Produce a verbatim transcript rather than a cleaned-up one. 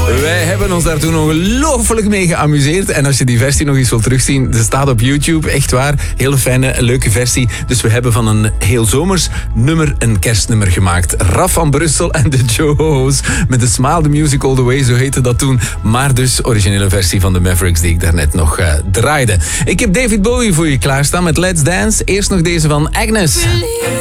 Wij hebben ons daar toen ongelooflijk mee geamuseerd. En als je die versie nog eens wilt terugzien, ze staat op YouTube. Echt waar. Hele fijne, leuke versie. Dus we hebben van een heel zomers nummer een kerstnummer gemaakt. Raf van Brussel en de Joho's. Met de Smile the Music All the Way, zo heette dat toen. Maar dus originele versie van de Mavericks die ik daarnet nog uh, draaide. Ik heb David Bowie voor je klaarstaan met Let's Dance. Eerst nog deze van Agnes.